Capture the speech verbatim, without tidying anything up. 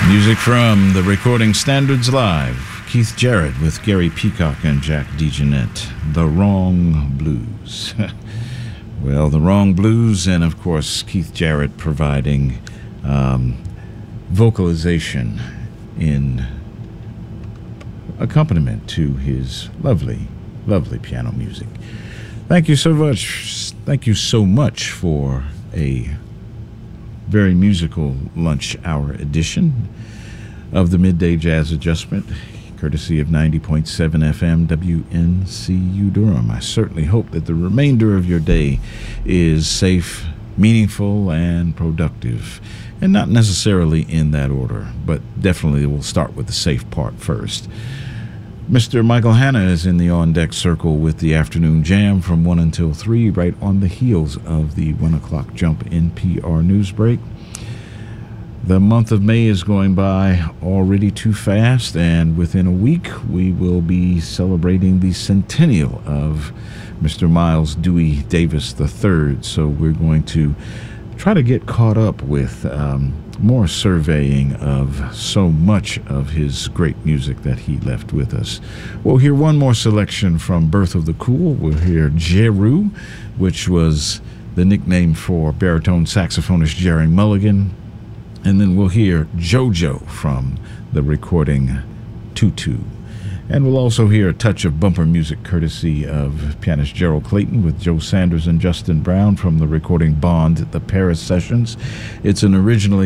Music from the Recording Standards Live. Keith Jarrett with Gary Peacock and Jack DeJohnette. The Wrong Blues. Well, The Wrong Blues, and of course Keith Jarrett providing um, vocalization in accompaniment to his lovely, lovely piano music. Thank you so much. Thank you so much for a very musical lunch hour edition of the Midday Jazz Adjustment, courtesy of ninety point seven F M W N C U Durham. I certainly hope that the remainder of your day is safe, meaningful, and productive. And not necessarily in that order, but definitely we'll start with the safe part first. Mister Michael Hanna is in the on-deck circle with the afternoon jam from one until three, right on the heels of the one o'clock jump N P R news break. The month of May is going by already too fast, and within a week we will be celebrating the centennial of Mister Miles Dewey Davis the third. So we're going to try to get caught up with um, more surveying of so much of his great music that he left with us. We'll hear one more selection from Birth of the Cool. We'll hear Jeru, which was the nickname for baritone saxophonist Jerry Mulligan. And then we'll hear JoJo from the recording Tutu. And we'll also hear a touch of bumper music courtesy of pianist Gerald Clayton with Joe Sanders and Justin Brown from the recording Bond, the Paris Sessions. It's an originally